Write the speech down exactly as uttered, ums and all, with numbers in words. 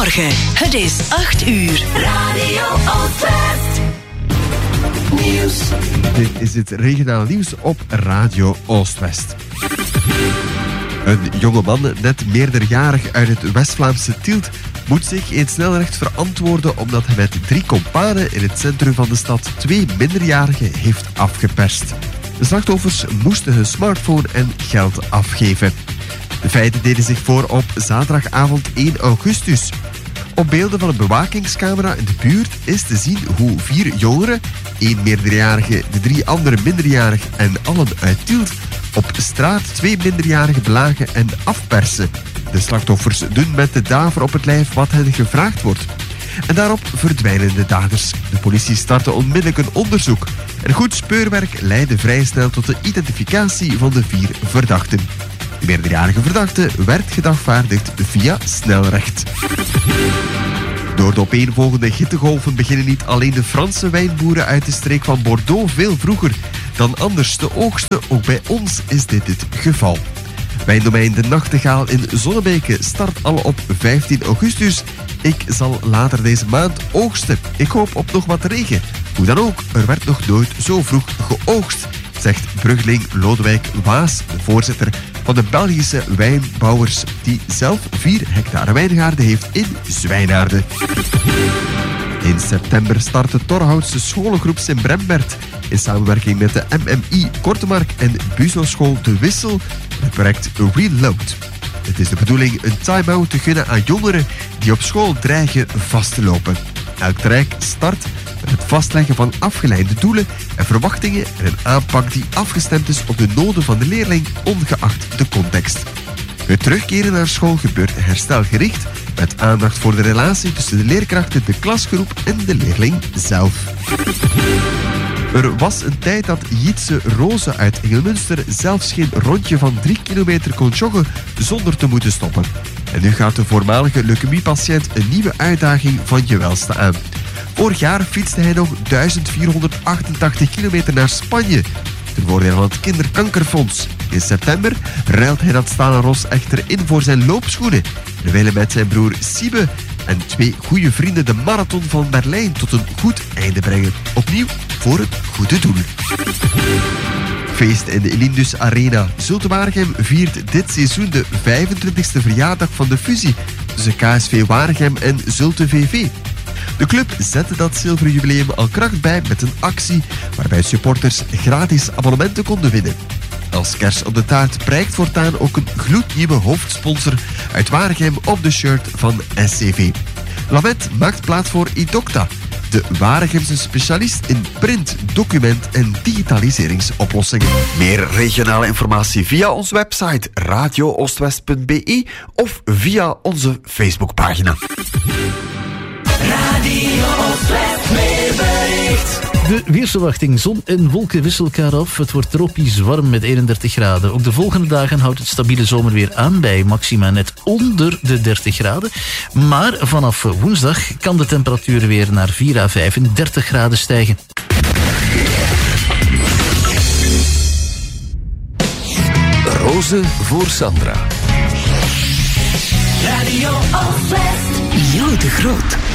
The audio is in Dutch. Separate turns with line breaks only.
Goedemorgen, het is acht uur. Radio Oostwest. Nieuws.
Dit is het regionaal nieuws op Radio Oostwest. Een jongeman, net meerderjarig uit het West-Vlaamse Tielt, moet zich in snelrecht verantwoorden omdat hij met drie kompanen in het centrum van de stad twee minderjarigen heeft afgeperst. De slachtoffers moesten hun smartphone en geld afgeven. De feiten deden zich voor op zaterdagavond één augustus. Op beelden van een bewakingscamera in de buurt is te zien hoe vier jongeren, één meerderjarige, de drie andere minderjarigen en allen uit Tielt, op straat twee minderjarigen belagen en afpersen. De slachtoffers doen met de daver op het lijf wat hen gevraagd wordt. En daarop verdwijnen de daders. De politie startte onmiddellijk een onderzoek. En goed speurwerk leidde vrij snel tot de identificatie van de vier verdachten. De meerderjarige verdachte werd gedagvaardigd via snelrecht. Door de opeenvolgende hittegolven beginnen niet alleen de Franse wijnboeren uit de streek van Bordeaux veel vroeger dan anders te oogsten. Ook bij ons is dit het geval. Wijndomein De Nachtegaal in Zonnebeke start al op vijftien augustus. Ik zal later deze maand oogsten. Ik hoop op nog wat regen. Hoe dan ook, er werd nog nooit zo vroeg geoogst, zegt bruggeling Lodewijk Waas, de voorzitter van de Belgische wijnbouwers, die zelf vier hectare wijngaarden heeft in Zwijnaarden. In september start de Torhoutse scholengroep Sint-Brembert in samenwerking met de M M I Kortemark en Buzo-school De Wissel het project Reload. Het is de bedoeling een time-out te gunnen aan jongeren die op school dreigen vast te lopen. Elk traject start met het vastleggen van afgeleide doelen en verwachtingen en een aanpak die afgestemd is op de noden van de leerling, ongeacht de context. Het terugkeren naar school gebeurt herstelgericht, met aandacht voor de relatie tussen de leerkrachten, de klasgroep en de leerling zelf. Er was een tijd dat Jitse Roze uit Engelmunster zelfs geen rondje van drie kilometer kon joggen zonder te moeten stoppen. En nu gaat de voormalige leukemiepatiënt een nieuwe uitdaging van je welste aan. Vorig jaar fietste hij nog duizend vierhonderdachtentachtig kilometer naar Spanje, ten voordele van het Kinderkankerfonds. In september ruilt hij dat stalen ros echter in voor zijn loopschoenen, terwijl hij met zijn broer Siebe en twee goede vrienden de marathon van Berlijn tot een goed einde brengen. Opnieuw voor het goede doel. Feest in de Elindus Arena. Zulte Waregem viert dit seizoen de vijfentwintigste verjaardag van de fusie tussen K S V Waregem en Zulte V V. De club zette dat zilveren jubileum al kracht bij met een actie waarbij supporters gratis abonnementen konden winnen. Als kers op de taart prijkt voortaan ook een gloednieuwe hoofdsponsor uit Waregem op de shirt van S C V. Lamet maakt plaats voor Idocta, de Waregemse specialist in print, document en digitaliseringsoplossingen. Meer regionale informatie via onze website radio oostwest punt b e of via onze Facebookpagina.
Radio Oostwest weerbericht.
De weersverwachting: zon en wolken wisselen elkaar af. Het wordt tropisch warm met eenendertig graden. Ook de volgende dagen houdt het stabiele zomerweer aan bij maxima net onder de dertig graden. Maar vanaf woensdag kan de temperatuur weer naar vier à vijfendertig graden stijgen.
Roze voor Sandra.
Radio Oostwest. Jo de Groot.